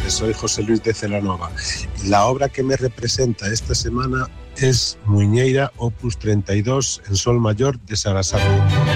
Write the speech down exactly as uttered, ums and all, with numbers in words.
tardes, soy José Luis de Celanova. La obra que me representa esta semana es Muiñeira, opus treinta y dos, en sol mayor de Sarasate.